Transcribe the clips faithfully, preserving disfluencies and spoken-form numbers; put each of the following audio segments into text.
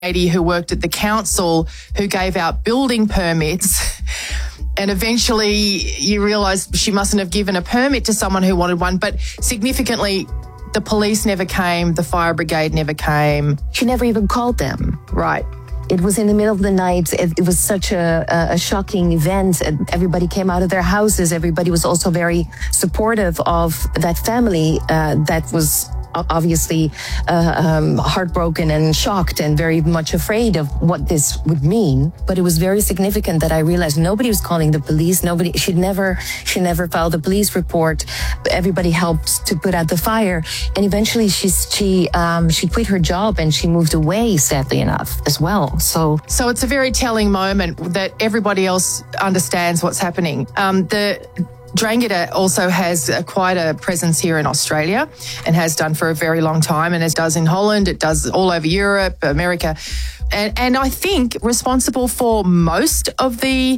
lady who worked at the council who gave out building permits. And eventually you realise she mustn't have given a permit to someone who wanted one. But significantly, the police never came, the fire brigade never came. She never even called them. Right. It was in the middle of the night. It, it was such a, a, a shocking event. Everybody came out of their houses. Everybody was also very supportive of that family uh, that was obviously uh, um, heartbroken and shocked and very much afraid of what this would mean. But it was very significant that I realized nobody was calling the police. Nobody, she'd never, she never filed a police report. Everybody helped to put out the fire. And eventually she, she, um, she quit her job and she moved away, sadly enough, as well. So, so it's a very telling moment that everybody else understands what's happening. Um, the, Drangheta also has a, quite a presence here in Australia and has done for a very long time, and it does in Holland, it does all over Europe, America, and, and I think responsible for most of the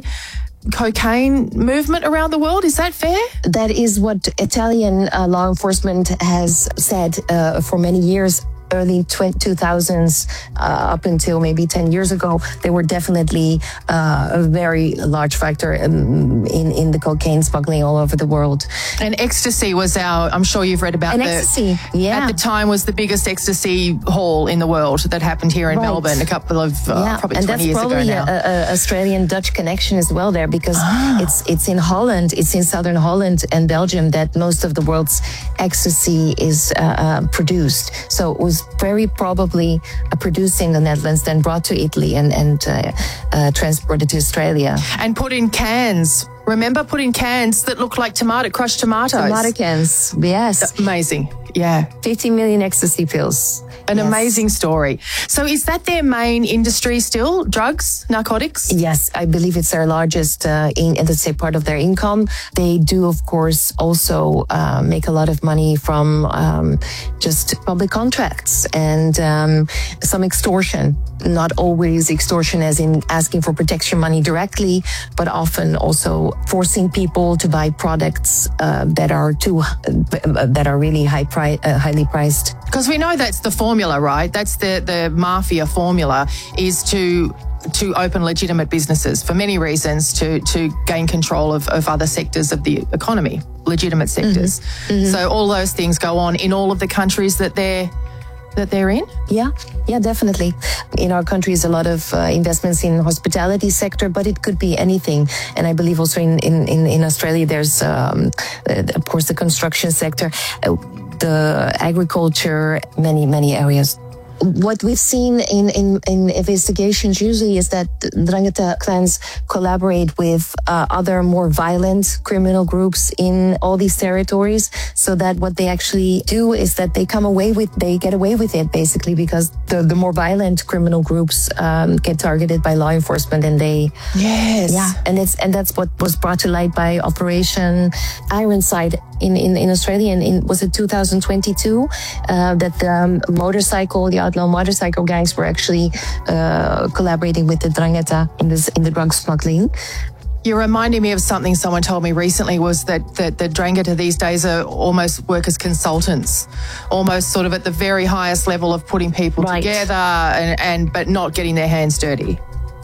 cocaine movement around the world. Is that fair? That is what Italian uh, law enforcement has said uh, for many years. Early two thousands uh, up until maybe ten years ago, they were definitely uh, a very large factor in, in in the cocaine smuggling all over the world. And ecstasy was our, I'm sure you've read about and the, ecstasy, yeah. At the time was the biggest ecstasy haul in the world that happened here in right. Melbourne a couple of, uh, yeah. probably and twenty years ago now. And that's probably an Australian-Dutch connection as well there, because ah. it's it's in Holland, it's in southern Holland and Belgium that most of the world's ecstasy is uh, uh, produced. So it was very probably uh, produced in the Netherlands, then brought to Italy and, and uh, uh, transported to Australia. And put in cans. Remember, put in cans that look like tomato, crushed tomatoes. Tomato cans, yes. Amazing, yeah. fifty million ecstasy pills. An yes. amazing story. So is that their main industry still, drugs, narcotics? Yes, I believe it's their largest, uh, in, let's say, part of their income. They do, of course, also uh, make a lot of money from um, just public contracts and um, some extortion. Not always extortion as in asking for protection money directly, but often also forcing people to buy products uh, that are too, uh, that are really high pri- uh, highly priced. Because we know that's the formula, right? That's the, the mafia formula, is to to open legitimate businesses for many reasons, to to gain control of, of other sectors of the economy, legitimate sectors. Mm-hmm. Mm-hmm. So all those things go on in all of the countries that they're that they're in? Yeah, yeah, definitely. In our country is a lot of uh, investments in hospitality sector, but it could be anything. And I believe also in, in, in, in Australia, there's, um, uh, of course, the construction sector, uh, the agriculture, many, many areas. What we've seen in, in, in investigations usually is that Drangheta clans collaborate with uh, other more violent criminal groups in all these territories, so that what they actually do is that they come away with, they get away with it basically, because the, the more violent criminal groups um, get targeted by law enforcement, and they... Yes. Yeah, and it's and that's what was brought to light by Operation Ironside in, in, in Australia, and in, was it two thousand twenty-two, uh, that the um, motorcycle, the outlaw motorcycle gangs were actually uh, collaborating with the Drangheta in, this, in the drug smuggling. You're reminding me of something someone told me recently, was that, that the Drangheta these days are almost work as consultants, almost sort of at the very highest level of putting people right. together, and, and but not getting their hands dirty.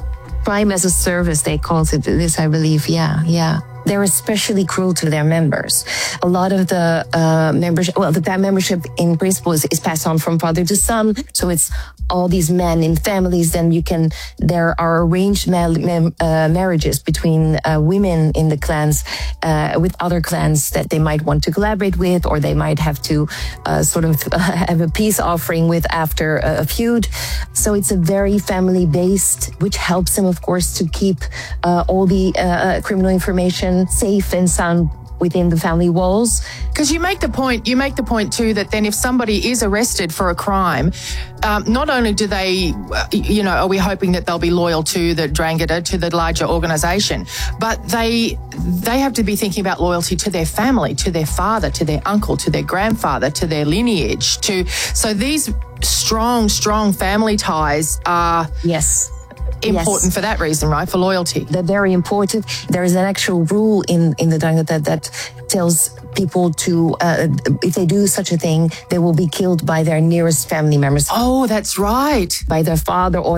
Crime as a service, they called it this, I believe. Yeah, yeah. They're especially cruel to their members. A lot of the uh, membership, well, the membership in principle is, is passed on from father to son. So it's all these men in families. Then you can, there are arranged ma- ma- uh, marriages between uh, women in the clans uh, with other clans that they might want to collaborate with, or they might have to uh, sort of uh, have a peace offering with after a, a feud. So it's a very family based, which helps them, of course, to keep uh, all the uh, criminal information safe and sound within the family walls. Because you make the point, you make the point too, that then if somebody is arrested for a crime, um, not only do they, you know, are we hoping that they'll be loyal to the Drangheta, to the larger organisation, but they they have to be thinking about loyalty to their family, to their father, to their uncle, to their grandfather, to their lineage. To so these strong, strong family ties are yes. important yes. for that reason, right? For loyalty. They're very important. There is an actual rule in, in the Drangheta that tells people to, uh, if they do such a thing, they will be killed by their nearest family members. Oh, that's right. By their father or